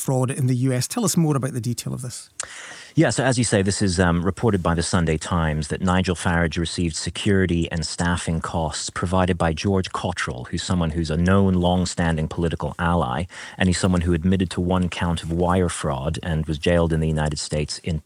fraud in the US. Tell us more about the detail of this. Yeah, so as you say, this is reported by the Sunday Times that Nigel Farage received security and staffing costs provided by George Cottrell, who's someone who's a known long-standing political ally, and he's someone who admitted to one count of wire fraud and was jailed in the United States in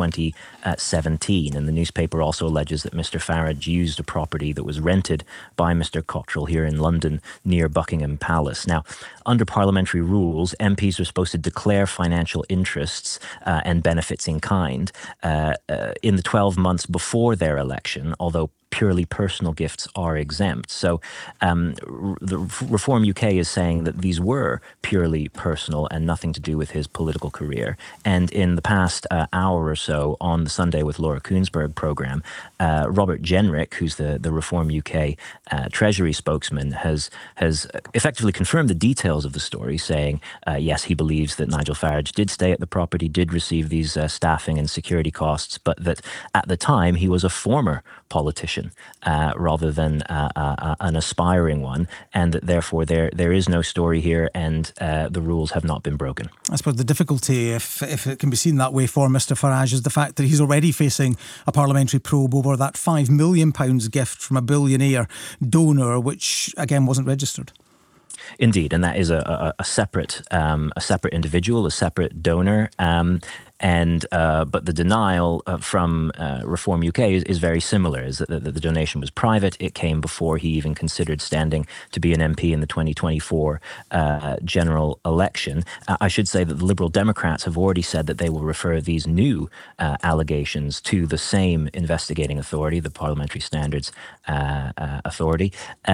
2017. And the newspaper also alleges that Mr. Farage used a property that was rented by Mr. Cottrell here in London near Buckingham Palace. Now, under parliamentary rules, MPs are supposed to declare financial interests and benefits in kind in the 12 months before their election, although purely personal gifts are exempt. So the Reform UK is saying that these were purely personal and nothing to do with his political career. And in the past hour or so on the Sunday with Laura Kuenssberg programme, Robert Jenrick, who's the Reform UK Treasury spokesman, has effectively confirmed the details of the story, saying, yes, he believes that Nigel Farage did stay at the property, did receive these staffing and security costs, but that at the time he was a former politician rather than an aspiring one, and that therefore there is no story here and the rules have not been broken. I suppose the difficulty, if it can be seen that way for Mr. Farage, is the fact that he's already facing a parliamentary probe over that £5 million gift from a billionaire donor, which again wasn't registered. Indeed, and that is a separate individual, a separate donor. But the denial from Reform UK is very similar, is that the donation was private. It came before he even considered standing to be an MP in the 2024 general election. I should say that the Liberal Democrats have already said that they will refer these new allegations to the same investigating authority, the Parliamentary Standards Authority.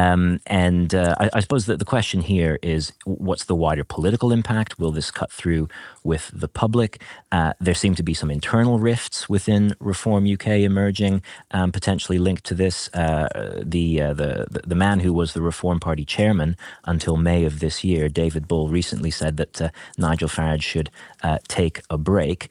I suppose that the question here is, what's the wider political impact? Will this cut through with the public? There seem to be some internal rifts within Reform UK emerging, potentially linked to this. The man who was the Reform Party chairman until May of this year, David Bull, recently said that Nigel Farage should take a break.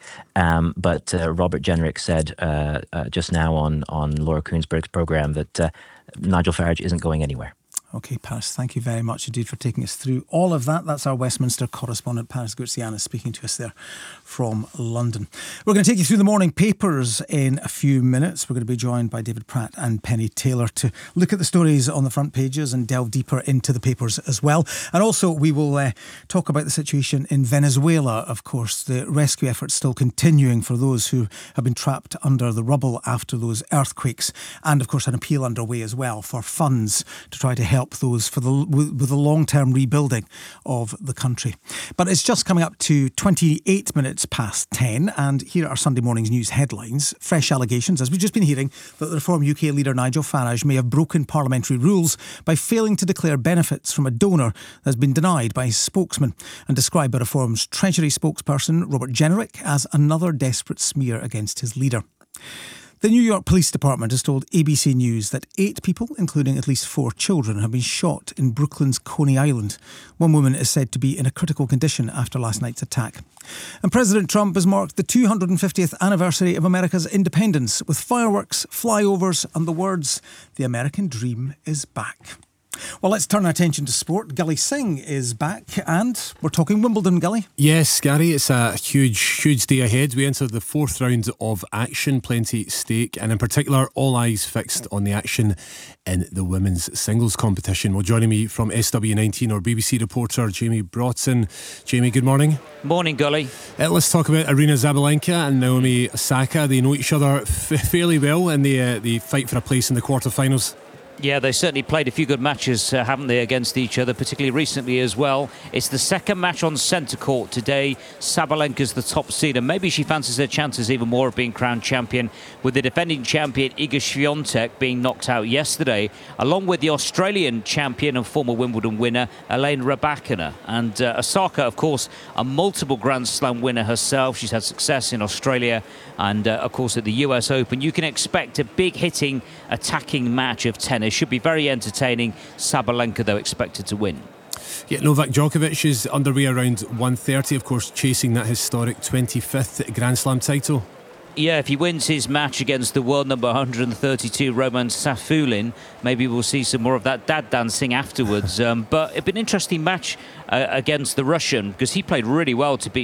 But Robert Jenrick said just now on Laura Kuenssberg's programme that Nigel Farage isn't going anywhere. OK, Paris, thank you very much indeed for taking us through all of that. That's our Westminster correspondent, Paris Goutsianis, speaking to us there from London. We're going to take you through the morning papers in a few minutes. We're going to be joined by David Pratt and Penny Taylor to look at the stories on the front pages and delve deeper into the papers as well. And also we will talk about the situation in Venezuela, of course, the rescue efforts still continuing for those who have been trapped under the rubble after those earthquakes. And of course an appeal underway as well for funds to try to help those with the long-term rebuilding of the country. But it's just coming up to 28 minutes past 10, and here are Sunday morning's news headlines. Fresh allegations, as we've just been hearing, that the Reform UK leader Nigel Farage may have broken parliamentary rules by failing to declare benefits from a donor that has been denied by his spokesman, and described by Reform's Treasury spokesperson Robert Jenrick as another desperate smear against his leader. The New York Police Department has told ABC News that 8 people, including at least 4 children, have been shot in Brooklyn's Coney Island. One woman is said to be in a critical condition after last night's attack. And President Trump has marked the 250th anniversary of America's independence with fireworks, flyovers and the words, "The American dream is back." Well, let's turn our attention to sport. Gully Singh is back and we're talking Wimbledon, Gully. Yes, Gary, it's a huge day ahead. We enter the 4th round of action, plenty at stake, and in particular all eyes fixed on the action in the women's singles competition. Well, joining me from SW19, our BBC reporter Jamie Broughton. Jamie, good morning. Morning, Gully. Let's talk about Aryna Sabalenka and Naomi Osaka. They know each other fairly well in the fight for a place in the quarterfinals. Yeah, they certainly played a few good matches, haven't they, against each other, particularly recently as well. It's the second match on centre court today. Sabalenka's the top seed, and maybe she fancies her chances even more of being crowned champion, with the defending champion Iga Swiatek being knocked out yesterday, along with the Australian champion and former Wimbledon winner Elena Rybakina. And Osaka, of course, a multiple Grand Slam winner herself. She's had success in Australia and, of course, at the US Open. You can expect a big hitting, attacking match of tennis. Should be very entertaining. Sabalenka, though, expected to win. Yeah, Novak Djokovic is underway around 1:30, of course, chasing that historic 25th Grand Slam title. Yeah, if he wins his match against the world number 132, Roman Safulin, maybe we'll see some more of that dad dancing afterwards. But it'd be an interesting match against the Russian, because he played really well to beat